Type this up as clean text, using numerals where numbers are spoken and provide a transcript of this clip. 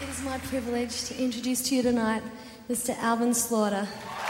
It is my privilege to introduce to you tonight Mr. Alvin Slaughter.